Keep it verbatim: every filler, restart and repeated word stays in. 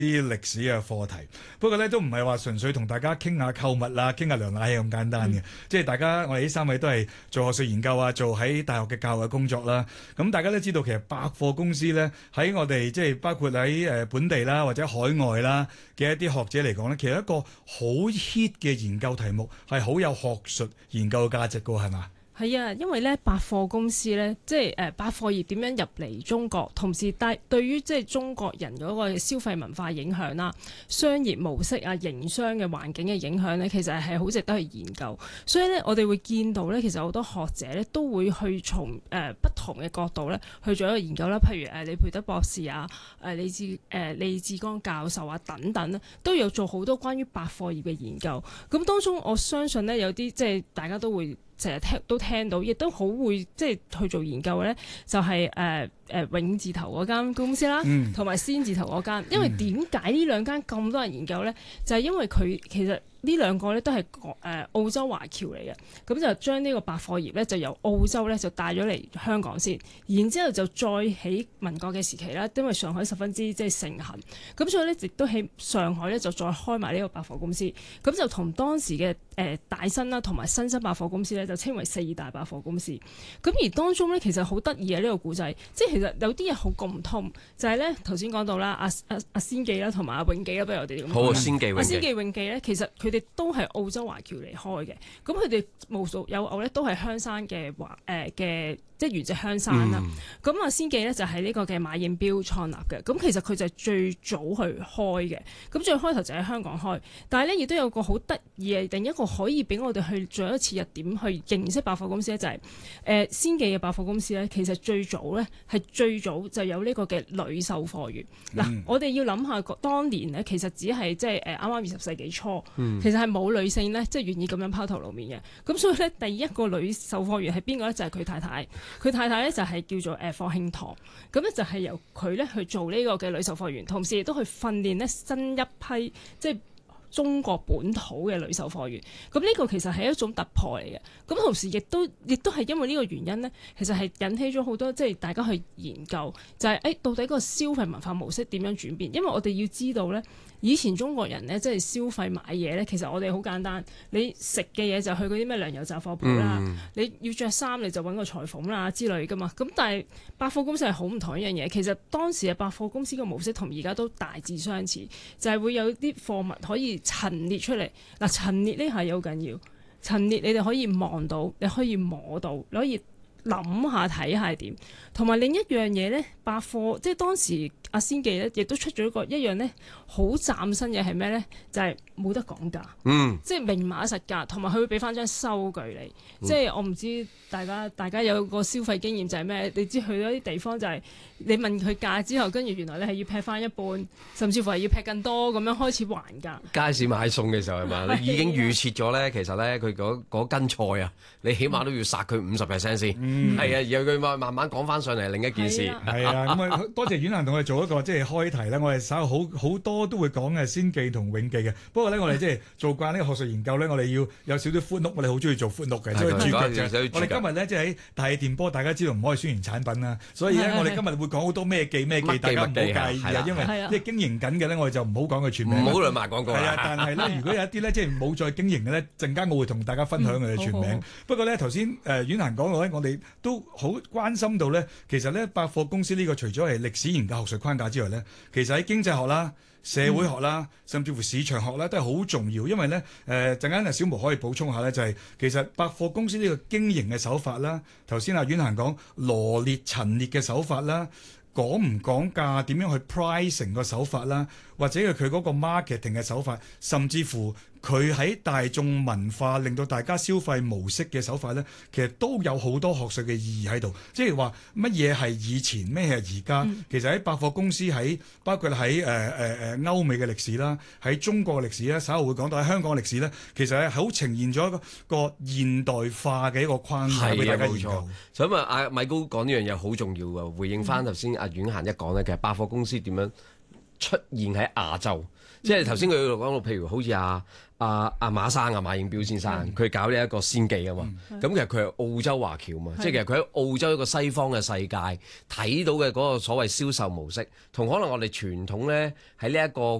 啲歷史嘅課題，不過咧都唔係話純粹同大家傾下購物啦、傾下涼奶咁簡單嘅，嗯、即係大家我哋呢三位都係做學術研究啊，做喺大學嘅教育嘅工作啦。咁大家都知道其實百貨公司咧喺我哋即係包括喺誒本地啦或者海外啦嘅一啲學者嚟講咧，其實一個好 hit 嘅研究題目係好有學術研究嘅價值㗎，係嘛？ 係啊，因為咧百貨公司咧，即係誒百貨業點樣入嚟中國，同時帶對於即係中國人嗰個消費文化影響啦、商業模式啊、營商嘅環境嘅影響咧，其實係好值得去研究。所以咧，我哋會見到咧，其實好多學者咧都會去從誒、呃、不同嘅角度咧去做一個研究啦。譬如誒李培德博士啊、誒李志誒李志剛教授啊等等咧，都有做好多關於百貨業嘅研究。咁當中我相信咧，有啲即係大家都會成日聽都聽到，亦都好會即係去做研究嘅咧，就係誒誒永字頭嗰間公司啦，同埋、嗯、先字頭嗰間。因為點解呢兩間咁多人研究咧？就係、是、因為佢其實呢兩個咧都係誒澳洲華僑嚟嘅，咁就將呢個百貨業咧就由澳洲咧就帶咗嚟香港先，然之後就再喺民國嘅時期啦，因為上海十分之即係盛行，咁所以咧亦都喺上海咧就再開埋呢個百貨公司，咁就同當時嘅誒、呃、大新啦同埋新生百貨公司咧就稱為四大百貨公司。咁而當中咧其實好得意嘅呢個故仔，即係其實有啲嘢好共通，就係咧頭先講到啦，阿阿阿先記啦同埋阿永記啦，不如我哋咁講。 好，先記永記。 阿先記永記咧，其實佢佢哋都係澳洲華僑嚟開嘅，咁佢哋無數有偶咧都係香山嘅華誒嘅，即係原籍香山啦。咁啊、嗯、先記咧就係呢個嘅馬應標創立嘅，咁其實佢就係最早去開嘅，咁最開頭就喺香港開，但係咧亦都有個好得意嘅，另一個可以俾我哋去做一次日點去認識百貨公司咧，就係、是、誒、呃、先記嘅百貨公司咧，其實最早咧係最早就有呢個嘅女售貨員。嗱、嗯，我哋要諗下當年咧，其實只係即係誒啱啱二十世紀初，嗯、其實係冇女性咧，即係願意咁樣拋頭露面嘅。咁所以咧，第一個女售貨員係邊個咧？就係、是、佢太太。佢太太咧就係叫做誒霍慶堂。咁咧就係由佢咧去做呢個嘅女售貨員，同時亦都去訓練咧新一批即係中國本土嘅女售貨員。咁呢個其實係一種突破嚟嘅。咁同時亦都亦都係因為呢個原因咧，其實係引起咗好多即係大家去研究，就係、是、誒到底個消費文化模式點樣轉變？因為我哋要知道咧。以前中國人咧，即係消費買嘢咧，其實我哋好簡單。你食嘅嘢就去嗰啲咩糧油雜貨鋪啦，嗯、你要着衫你就揾個裁縫啦之類噶嘛。咁但係百貨公司係好唔同一樣嘢。其實當時嘅百貨公司嘅模式同而家都大致相似，就係、是、會有啲貨物可以陳列出嚟。嗱，陳列呢下嘢好緊要。陳列你哋可以望到，你可以摸到，你可以諗下睇下係點。同埋另一樣嘢咧，百貨即係當時。阿先記咧，亦都出咗一個一樣咧，好嶄新嘅係咩咧？就係、是、冇得講價，嗯，即係明碼實價，同埋佢會俾翻張收據你。嗯、即係我唔知大家大家有個消費經驗就係咩？你知去咗啲地方就係、是、你問佢價之後，跟住原來你係要劈翻一半，甚至乎係要劈更多咁樣開始還價。 街市買餸嘅時候係嘛？你已經預設咗咧，其實咧佢嗰嗰斤菜啊，你起碼都要殺佢五十 percent 先。嗯，係啊，然後佢慢慢慢講翻上嚟另一件事。係啊，咁啊多謝婉嫻同我哋做一個即係開題咧，我哋稍後好好多都會講嘅先記同永記嘅。不過咧，我哋即係做慣呢個學術研究咧，我哋要有少少歡屋，我哋好中意做歡屋嘅。所以主角就我哋今日咧，即係喺大氣電波，大家知道唔可以宣傳產品啦。所以咧，我哋今日會講好多咩記咩記，大家唔好介意啊。因為即係經營緊嘅咧，我哋就唔好講佢全名。 唔好嚟賣廣告。係啊，但係咧，如果有一啲咧，即係冇再經營嘅咧，陣間我會同大家分享佢嘅全名。不過咧，頭先誒婉嫻講到咧，我哋都好關心到咧，其實咧百貨公司呢個除咗係歷史研究學術框架之外咧，其實喺經濟學啦、社會學啦，甚至乎市場學咧，都係好重要。因為咧，誒陣間啊小毛可以補充下咧，就係、是、其實百貨公司呢個經營嘅手法啦，頭先阿婉嫻講羅列陳列嘅手法啦，講唔講價，點樣去 pricing 個手法啦，或者係佢嗰個 marketing 嘅手法，甚至乎佢喺大眾文化令到大家消費模式嘅手法咧，其實都有好多學術嘅意義喺度。即係話乜嘢係以前，咩係而家？嗯、其實喺百貨公司喺包括喺誒誒誒歐美嘅歷史啦，喺中國嘅歷史啦，稍後會講到喺香港嘅歷史咧，其實係好呈現咗一個個現代化嘅一個框架俾大家研究。 所以啊，阿米高講呢樣嘢好重要㗎，回應翻頭先阿婉嫻一講咧，其實百貨公司點樣出現喺亞洲。即係頭先佢講到，譬如好似阿阿阿馬生啊，馬應彪先生，佢、嗯、搞呢一個先記啊嘛。咁、嗯、其實佢係澳洲華僑嘛，即係、嗯、其實佢喺澳洲一個西方嘅世界睇到嘅嗰個所謂銷售模式，同可能我哋傳統咧喺呢一個